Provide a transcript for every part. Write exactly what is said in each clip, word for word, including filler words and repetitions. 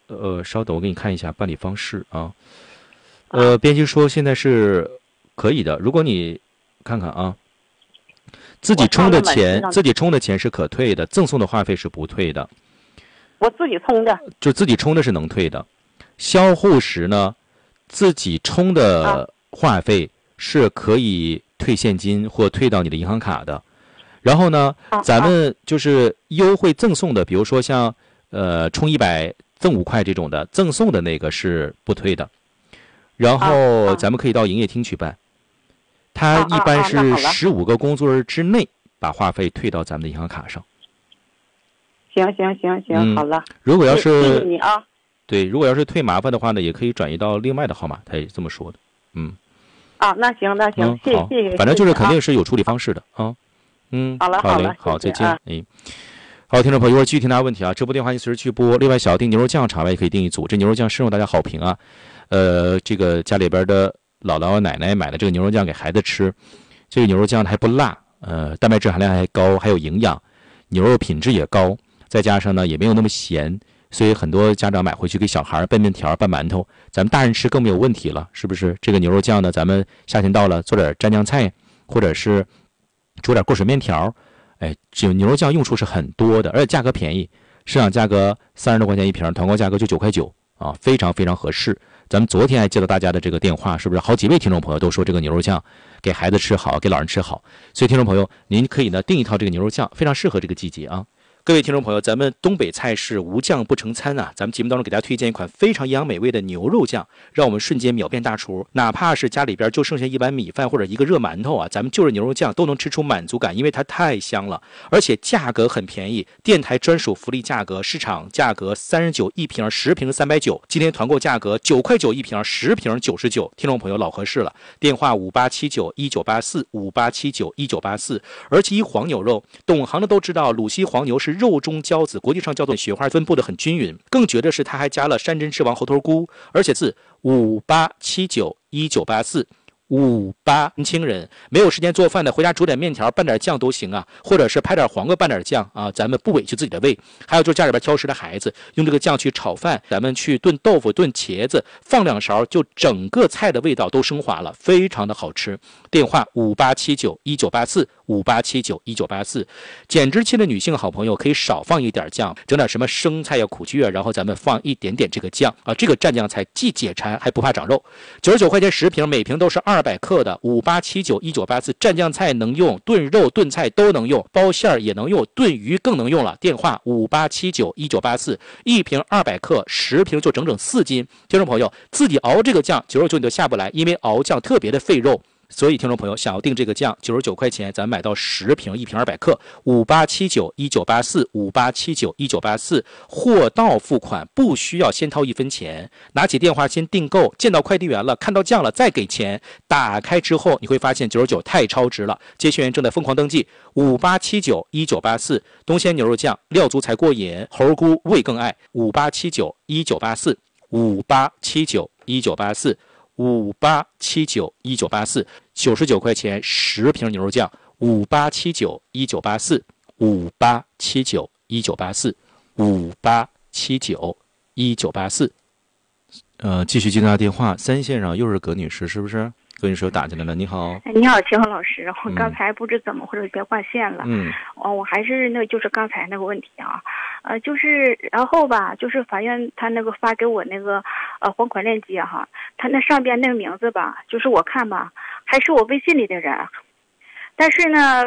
呃，稍等，我给你看一下办理方式啊。呃，编辑说现在是可以的，如果你看看啊，自己充的钱，自己充的钱是可退的，赠送的话费是不退的。 我自己充的， 就自己充的是能退的。销户时呢，自己充的话费是可以退现金或退到你的银行卡的。然后呢，咱们就是优惠赠送的，比如说像呃充一百赠五块这种的，赠送的那个是不退的。然后咱们可以到营业厅去办，它一般是十五个工作日之内把话费退到咱们的银行卡上。 行行行行、 嗯， 好了。 如果要是谢谢你啊。 对，如果要是退麻烦的话呢，也可以转移到另外的号码，他也这么说的。嗯。 啊，那行那行， 嗯、 谢谢谢谢。 反正就是肯定是有处理方式的啊。嗯， 好了好嘞， 好了， 好，再见。 啊、 哎。好，听众朋友，一会儿继续听大家问题啊！这部电话你随时去拨。另外，小订牛肉酱场外也可以订一组，这牛肉酱深受大家好评啊。呃，这个家里边的姥姥奶奶买的这个牛肉酱给孩子吃，这个牛肉酱还不辣，呃，蛋白质含量还高，还有营养，牛肉品质也高，再加上呢也没有那么咸，所以很多家长买回去给小孩拌面条、拌馒头，咱们大人吃更没有问题了，是不是？这个牛肉酱呢，咱们夏天到了做点蘸酱菜，或者是煮点过水面条。哎，这牛肉酱用处是很多的，而且价格便宜，市场价格三十多块钱一瓶，团购价格就九块九啊，非常非常合适。咱们昨天还接到大家的这个电话，是不是好几位听众朋友都说这个牛肉酱给孩子吃好，给老人吃好？所以听众朋友，您可以呢订一套这个牛肉酱，非常适合这个季节啊。各位听众朋友，咱们东北菜是无酱不成餐啊！咱们节目当中给大家推荐一款非常营养美味的牛肉酱，让我们瞬间秒变大厨。哪怕是家里边就剩下一碗米饭或者一个热馒头啊，咱们就着牛肉酱都能吃出满足感，因为它太香了，而且价格很便宜，电台专属福利价格，市场价格三十九一瓶，十瓶三百九，今天团购价格九块九一瓶，十瓶九十九。听众朋友老合适了，电话五八七九一九八四五八七九一九八四。而且一黄牛肉，懂行的都知道，鲁西黄牛是肉中骄子，国际上叫做雪花，分布的很均匀。更绝的是，它还加了山珍之王猴头菇，而且字五八七九一九八四。五八年轻人没有时间做饭的，回家煮点面条拌点酱都行啊，或者是拍点黄瓜拌点酱啊，咱们不委屈自己的胃。还有就是家里边挑食的孩子，用这个酱去炒饭，咱们去炖豆腐炖茄子，放两勺就整个菜的味道都升华了，非常的好吃。电话五八七九一九八四五八七九一九八四。减脂期的女性好朋友可以少放一点酱，整点什么生菜呀、苦苣啊，然后咱们放一点点这个酱啊，这个蘸酱菜既解馋还不怕长肉。九十九块钱十瓶，每瓶都是二百克的。五八七九一九八四，蘸酱菜能用，炖肉炖菜都能用，包馅儿也能用，炖鱼更能用了。电话五八七九一九八四，一瓶二百克，十瓶就整整四斤。听众朋友自己熬这个酱，九十九你都下不来，因为熬酱特别的费肉。所以听众朋友想要订这个酱，九十九块钱，咱买到十瓶，一瓶二百克，五八七九一九八四，五八七九一九八四，货到付款，不需要先掏一分钱，拿起电话先订购，见到快递员了，看到酱了再给钱，打开之后你会发现九十九太超值了。接线员正在疯狂登记，五八七九一九八四，东鲜牛肉酱，料足才过瘾，猴菇味更爱，五八七九一九八四，五八七九一九八四。五八七九一九八四，九十九块钱十瓶牛肉酱，五八七九一九八四，五八七九一九八四，五八七九一九八四。呃，继续接他电话，三线上又是葛女士，是不是？葛女士又打进来了，你好。 你好，秦红老师，我刚才不知怎么回事别挂线了。 嗯。 哦，我还是那个，就是刚才那个问题啊，呃，就是然后吧，就是法院他那个发给我那个呃还款链接哈，他那上边那个名字吧，就是我看吧，还是我微信里的人，但是呢，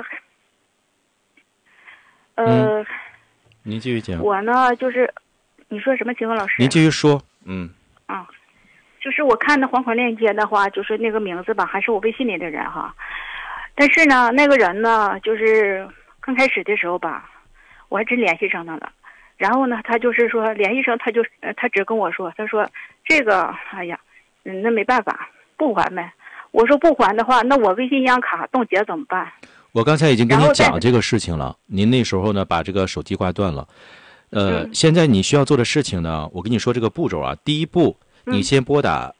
呃， 嗯、您继续讲。 我呢，就是你说什么，秦红老师？ 您继续说。嗯。 啊。就是我看的还款链接的话，就是那个名字吧，还是我微信里的人哈。但是呢，那个人呢，就是刚开始的时候吧，我还真联系上他了。然后呢，他就是说联系上，他就他只跟我说，他说这个，哎呀，嗯，那没办法，不还呗。我说不还的话，那我微信银行卡冻结怎么办？ 我刚才已经跟您讲这个事情了，您那时候呢把这个手机挂断了。呃， 嗯、 现在你需要做的事情呢，我跟你说这个步骤啊，第一步。你先拨打